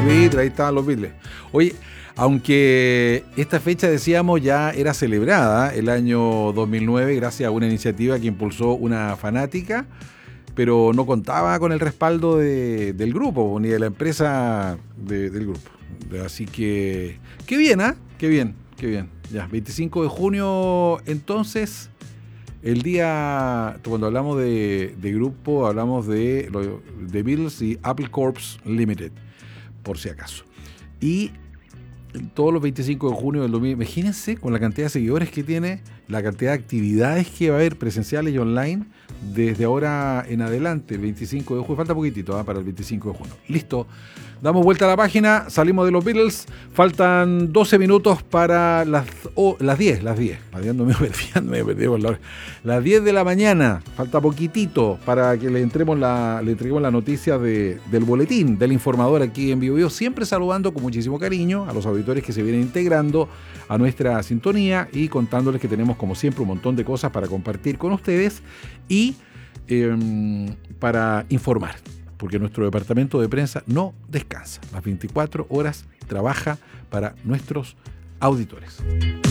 Beatles, ahí estaban los Beatles. Oye, aunque esta fecha, decíamos, ya era celebrada el año 2009 gracias a una iniciativa que impulsó una fanática, pero no contaba con el respaldo del grupo, ni de la empresa del grupo. Así que, qué bien, ¿ah? Qué bien. Ya, 25 de junio, entonces, el día, cuando hablamos de grupo, hablamos de Beatles y Apple Corps Limited, por si acaso. Y todos los 25 de junio del 2000, imagínense con la cantidad de seguidores que tiene, la cantidad de actividades que va a haber presenciales y online desde ahora en adelante, el 25 de junio, falta poquitito para el 25 de junio. Listo, damos vuelta a la página, salimos de los Beatles, faltan 12 minutos para las 10, las 10 de la mañana, falta poquitito para que le entreguemos la noticia del boletín, del informador aquí en Bio Bio, siempre saludando con muchísimo cariño a los auditores que se vienen integrando a nuestra sintonía y contándoles que tenemos como siempre un montón de cosas para compartir con ustedes y para informar, porque nuestro departamento de prensa no descansa, las 24 horas trabaja para nuestros auditores.